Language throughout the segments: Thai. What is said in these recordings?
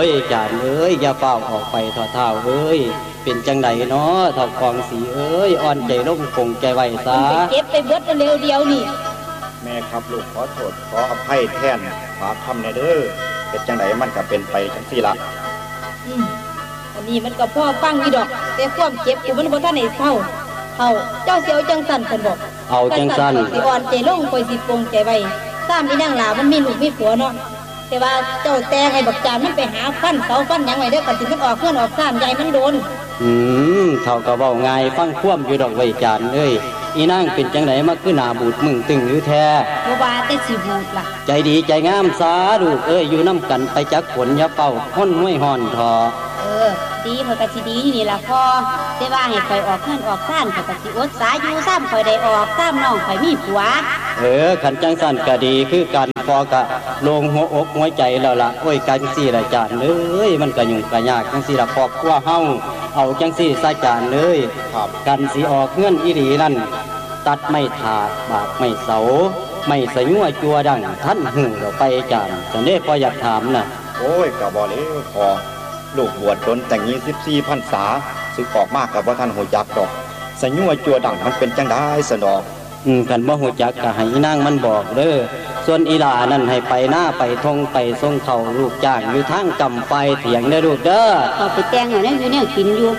จานเอ้ยอย่าเฝ้าออกไปทอดเท้าเอ้ยเป็นจังไดเนาะทอดกองสีเอ้ยอ่อนใจลงคงใจไว้ซะเจ็บไปเบิดเร็วเดียวนี่แม่ครับลูกขอโทษขออภัยแทนฝากคำในเด้อเป็นจังไดมันก็เป็นไปจังซี่ละอันนี้มันก็พ่อฟังนี่ดอกแต่ความเจ็บกูมันบ่ทันได้เศร้าเจ้าเสียวจังสั่นเพิ่นบอกเอาจังสั่นสิอ่อนใจลงคอยสิปงใจไว้ซ้ำนี่นางหลามันมีลูกมีผัวเนาะแต่ว่าเจ้าแต่ให้บักจานมันไปหาฟันเสาฟันหยังไว้เด้อกันสิมันออกเพื่อนออกซ้ำใหญ่มันโดนเท่าก็เว้าง่ายฟังคว่ำอยู่ดอกไว้จานเอ้ยอีนางเป็นจังไดมาคือหน้าบูดมึงตึงอยู่แท้บ่ว่าแต่สิบูดล่ะใจดีใจงามสาลูกเอ้ยอยู่นำกันไปจักฝนอย่าเป่าพ้นห้วยฮ้อนทอดีเพิ่นก็สิดีนี่ล่ะพ่อแต่ว่าให้ข่อยออกเฮือนออกซ่านข่อยก็สิอดสาอยู่ซ้ำข่อยได้ออกซ้ำน้องข่อยมีผัวคันจังสั่นก็ดีคือกันพอกะลงหัวอกหัวใจแล้วล่ะโอ้ยกันซี่ล่ะจานเอ้ยมันก็ยุ่งก็ยากจังซี่ล่ะครอบครัวเฮาเอาจังซี่ซะจานเอ้ยกันสิออกเฮือนอีหลีนั่นตัดไม่ถากบากไม่เสาไม่สะยั่วจัวดังท่านหูเราไปจานจังได้พออยากถามน่ะโอ้ยก็บ่แล้วพอลูกบวชจนแต่ง24พรรษาสึกออกมากกับบ่ทันหูจักดอกสะยั่วจัวดังมันเป็นจังได๋สะดอกกันบ่ฮู้จักก็ให้อีนางมันบอกเด้อส่วนอีหลานั่นให้ไปหน้าไปทงไปส่งเขาลูกจ้างอยู่ทางกำไฟเถียงเด้อลูกเด้อเอาไปแต่งเอาเนี่ยอยู่เนี่ยกินอยู่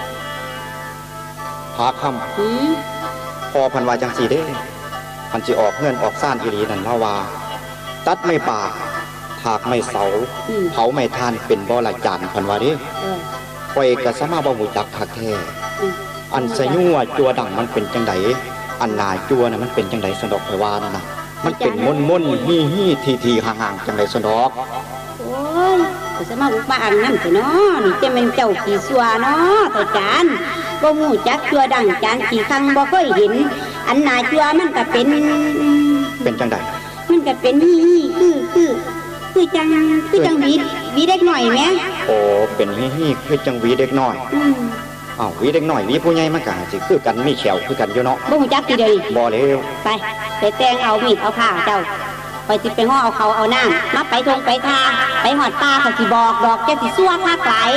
หาคำพอพันว่าจังซี่เด้พันสิออกเฮือนออกซ่านอีหลีนั่นเล่าว่าตัดไม่ป่าถากไม่เสาเผาไม่ทานเป็นบ่ละจานพันว่าเด้ข่อยก็สามารถบ่ฮู้จักคักแท้อันสะยั่วจัวดังมันเป็นจังไดอันนาจัวน่ะมันเป็นจังได๋สนดอกข่อยว่านั่นน่ะมันเป็นมนๆฮีๆทีๆห่างๆจังได๋สนดอกโอ้ยก็สามารถอุปมาอันนั้นสิเนาะนี่จะแม่นเจ้าขี้ซัวเนาะเฒ่าจานบ่ฮู้จักจัวดังจานขี้คังบ่เคยเห็นอันนาจัวมันก็เป็นจังได๋มันก็เป็นฮีคือจังวีเด็กหน่อยแหมโอ้เป็นฮีคือจังวีเด็กน้อยอ้าววีเด็กน้อยวีผู้ใหญ่มันก็สิคือกันมีแขวคือกันอยู่เนาะบ่ฮู้จักติเด้อบ่แล้วไปแต่งเอามีดเอาผ้าเจ้าไปสิไปฮ้อเอาเขาเอาน้ำมาไปทงไปทาไปหอดตาก็สิบอกดอกแกสิซั่วคักหลาย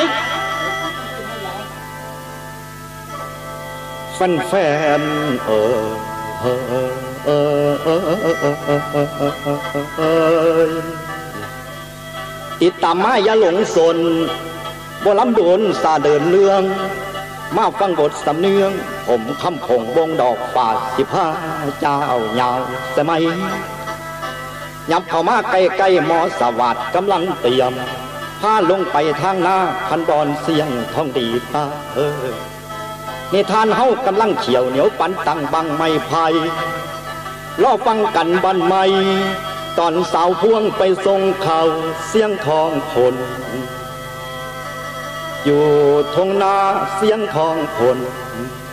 แฟนติดตามมาอย่าหลงสนบ่ลำโดนสาเดินเรื่องมาฟังบทสำเนียงผมคำผงวงดอกป่า15เจ้ายาวสมัยยับเข้ามาใกล้ๆหมอสวัสดิ์กำลังเตรียมพาลงไปทางหน้าพันดอนเสียงทองดีตานิทานเฮากำลังเขียวเหนียวปันตั้งบังไม่ไผ่ล่อฟังกันบันไม่ตอนสาวพวงไปทรงเขาเสียงทองพลอยู่ทงนาเสียงทองพล